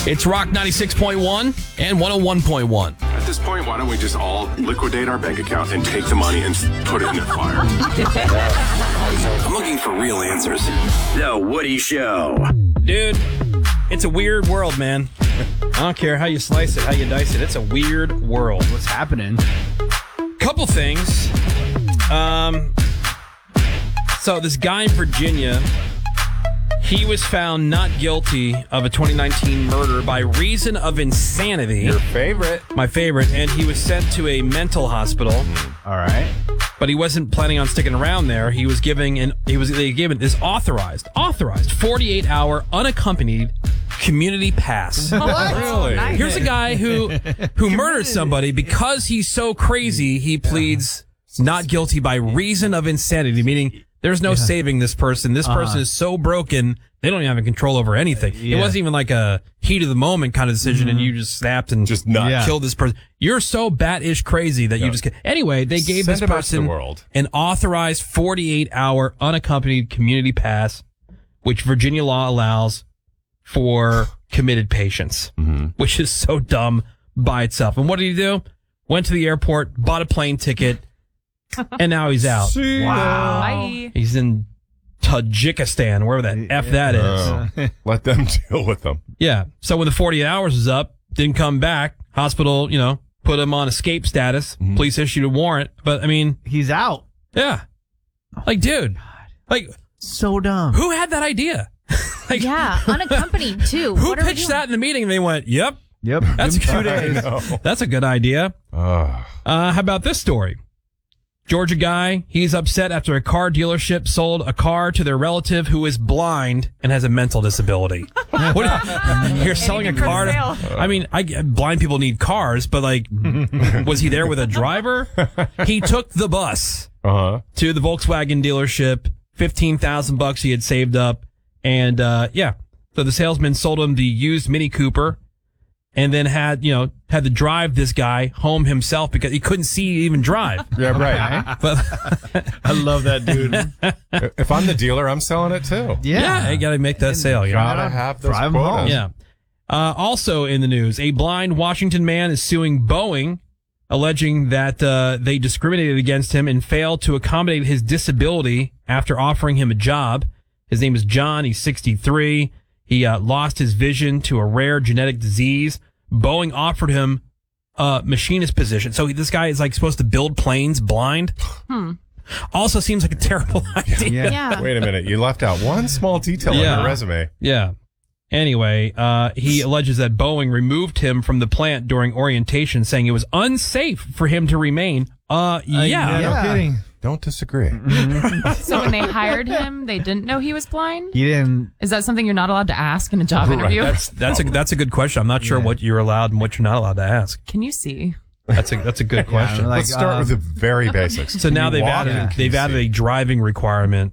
It's Rock 96.1 and 101.1. At this point, why don't we just all liquidate our bank account and take the money and put it in the fire? I'm looking for real answers. The Woody Show. Dude, it's a weird world, man. I don't care how you slice it, how you dice it. It's a weird world. What's happening? Couple things. So this guy in Virginia, he was found not guilty of a 2019 murder by reason of insanity. Your favorite. My favorite. And he was sent to a mental hospital. All right. But he wasn't planning on sticking around there. They gave it this authorized 48-hour unaccompanied community pass. Really? Nice. Here's a guy who murdered somebody because he's so crazy. He pleads not guilty by reason of insanity, meaning there's no saving this person. This person is so broken, they don't even have control over anything. It wasn't even like a heat of the moment kind of decision, and you just snapped and Just nuts. killed this person. You're so bat-ish crazy that you just... Anyway, they gave Send this him out to the person world. an authorized 48-hour unaccompanied community pass, which Virginia law allows for committed patients, which is so dumb by itself. And what did he do? Went to the airport, bought a plane ticket, and now he's out. Wow. Bye. He's in Tajikistan, wherever the F that is. Let them deal with them. Yeah. So when the 48 hours was up, didn't come back, hospital, put him on escape status. Police issued a warrant. But, I mean, He's out. yeah. Like, dude. Like, So dumb. who had that idea? Like, Yeah, unaccompanied too. who What are we pitched doing? that in the meeting? And they went, yep, Yep. that's Give him 2 I days. know. that's a good idea. How about this story? Georgia guy, he's upset after a car dealership sold a car to their relative who is blind and has a mental disability. You're selling a car to... I mean, blind people need cars, but like, was he there with a driver? He took the bus to the Volkswagen dealership, $15,000 he had saved up, and so the salesman sold him the used Mini Cooper, and then had to drive this guy home himself because he couldn't see even drive. Yeah, right. But I love that dude. If I'm the dealer, I'm selling it too. yeah, you got to make that sale. Gotta have those Drive 'em home. quotas. Yeah. Also in the news, a blind Washington man is suing Boeing, alleging that they discriminated against him and failed to accommodate his disability after offering him a job. His name is John. He's 63. He lost his vision to a rare genetic disease. Boeing offered him a machinist position. So this guy is like supposed to build planes blind. Also seems like a terrible idea. Yeah. Wait a minute. You left out one small detail on Yeah. your resume. Yeah. Anyway, he alleges that Boeing removed him from the plant during orientation, saying it was unsafe for him to remain. No kidding. Don't disagree. So when they hired him, they didn't know he was blind? He didn't. Is that something you're not allowed to ask in a job interview? That's a good question. I'm not sure what you're allowed and what you're not allowed to ask. Can you see? That's a good question. like, Let's start with the very basics. So now Can you walk they've and added can you a driving requirement,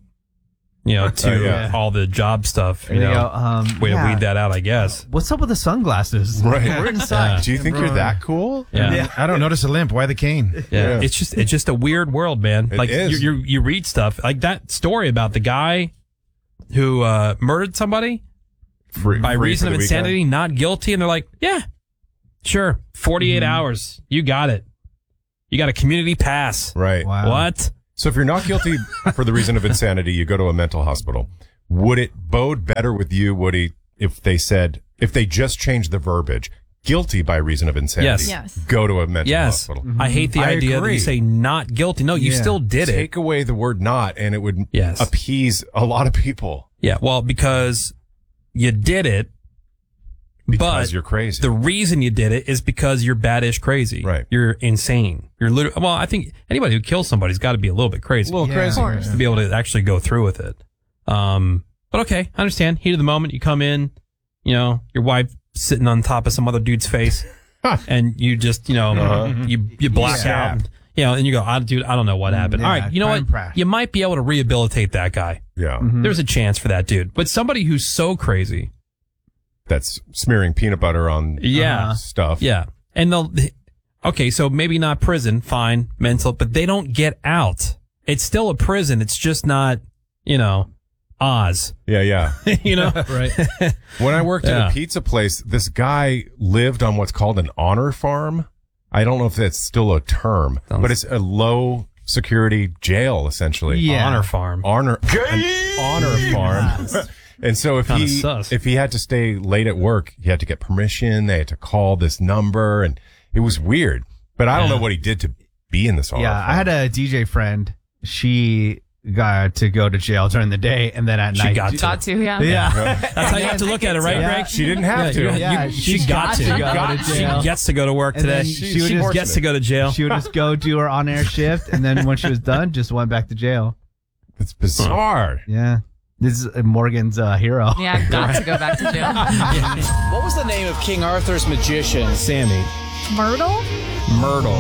to all the job stuff. There you go. Way to weed that out, I guess. What's up with the sunglasses? Right. We're inside. Do you think you're that cool? Yeah. I don't notice a limp. Why the cane? Yeah. It's just a weird world, man. It Like is. you read stuff like that story about the guy who murdered somebody by reason of insanity, not guilty, and they're like, yeah, sure, 48 hours, you got it. You got a community pass. Right. Wow. What? So if you're not guilty for the reason of insanity, you go to a mental hospital. Would it bode better with you, Woody, if they just changed the verbiage? Guilty by reason of insanity. Yes. Go to a mental Yes. hospital. I hate the I idea that agree. you say not guilty. No, you still did it. Take away the word not, and it would Yes. appease a lot of people. Yeah, well, because you did it, Because but you're crazy. the reason you did it is because you're badish crazy. Right. You're insane. You're literally, well, I think anybody who kills somebody's got to be a little bit crazy. a little crazy. Of course. To be able to actually go through with it. But okay, I understand. Heat of the moment, you come in, your wife sitting on top of some other dude's face, and you just, you black out. And you go, dude, I don't know what happened. yeah, All right, you know crime what? crash. You might be able to rehabilitate that guy. Yeah. There's a chance for that dude. But somebody who's so crazy. That's smearing peanut butter on stuff. Yeah. And okay, so maybe not prison, fine, mental, but they don't get out. It's still a prison. It's just not, a Oz. Yeah. You know? Right. When I worked at a pizza place, this guy lived on what's called an honor farm. I don't know if that's still a term, but it's a low security jail, essentially. Yeah. Honor farm. An honor farm. And so if he had to stay late at work, he had to get permission. They had to call this number, and it was weird. But I don't know what he did to be in this honor farm. I had a DJ friend. She got to go to jail during the day, and then at night. Got to, yeah. That's how you have to look at it, right, Greg? She didn't have to. Yeah, She got to. She gets to go to work And today. then She gets to go to jail. She would just go do her on-air shift, and then when she was done, just went back to jail. It's bizarre. Yeah. This is Morgan's hero. Yeah, got to go back to jail. What was the name of King Arthur's magician? Sammy. Myrtle? Myrtle.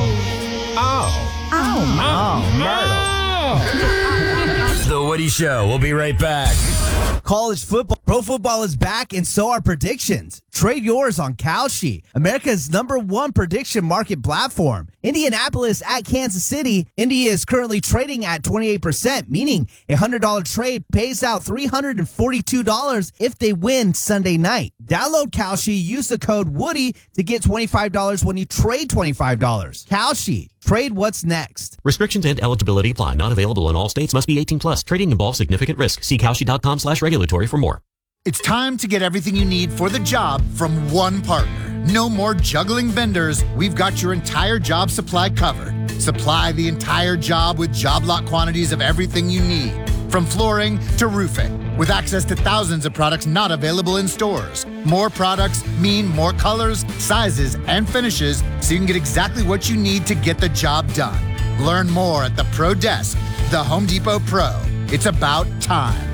The Woody Show. We'll be right back. College football, pro football is back, and so are predictions. Trade yours on Kalshi, America's #1 prediction market platform. Indianapolis at Kansas City. Indy is currently trading at 28%, meaning a $100 trade pays out $342 if they win Sunday night. Download Kalshi, use the code Woody to get $25 when you trade $25. Kalshi. Trade what's next. Restrictions and eligibility apply. Not available in all states. Must be 18 plus. Trading involves significant risk. See Kalshi.com/regulatory for more. It's time to get everything you need for the job from one partner. No more juggling vendors. We've got your entire job supply covered. Supply the entire job with job lot quantities of everything you need, from flooring to roofing, with access to thousands of products not available in stores. More products mean more colors, sizes, and finishes, so you can get exactly what you need to get the job done. Learn more at the Pro Desk, the Home Depot Pro. It's about time.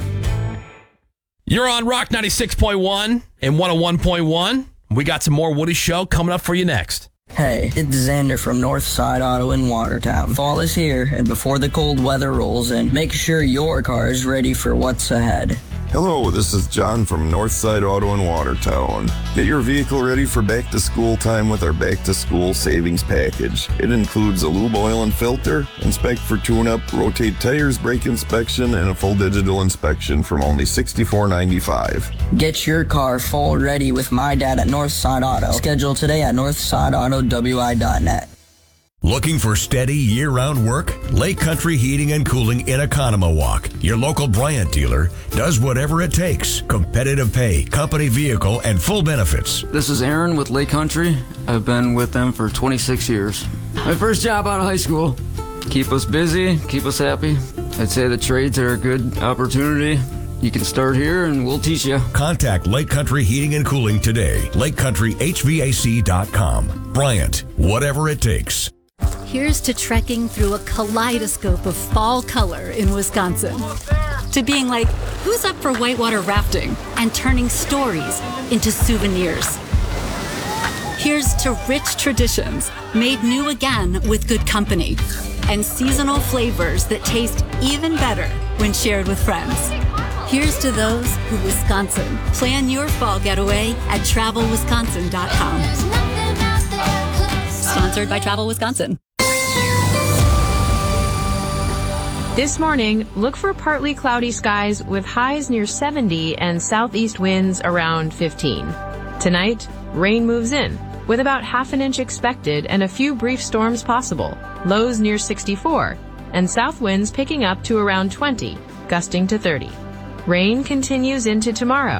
You're on Rock 96.1 and 101.1. We got some more Woody Show coming up for you next. Hey, it's Xander from Northside Auto in Watertown. Fall is here, and before the cold weather rolls in, make sure your car is ready for what's ahead. Hello, this is John from Northside Auto in Watertown. Get your vehicle ready for back to school time with our back to school savings package. It includes a lube oil and filter, inspect for tune-up, rotate tires, brake inspection, and a full digital inspection from only $64.95. Get your car full ready with my dad at Northside Auto. Schedule today at northsideautowi.net. Looking for steady year-round work? Lake Country Heating and Cooling in Oconomowoc, your local Bryant dealer, does whatever it takes. Competitive pay, company vehicle, and full benefits. This is Aaron with Lake Country. I've been with them for 26 years. My first job out of high school. Keep us busy, keep us happy. I'd say the trades are a good opportunity. You can start here and we'll teach you. Contact Lake Country Heating and Cooling today. LakeCountryHVAC.com. Bryant, whatever it takes. Here's to trekking through a kaleidoscope of fall color in Wisconsin. To being like, who's up for whitewater rafting? And turning stories into souvenirs. Here's to rich traditions made new again with good company. And seasonal flavors that taste even better when shared with friends. Here's to those who Wisconsin. Plan your fall getaway at TravelWisconsin.com. Sponsored by Travel Wisconsin. This morning, look for partly cloudy skies with highs near 70 and southeast winds around 15. Tonight, rain moves in, with about half an inch expected and a few brief storms possible, lows near 64, and south winds picking up to around 20, gusting to 30. Rain continues into tomorrow.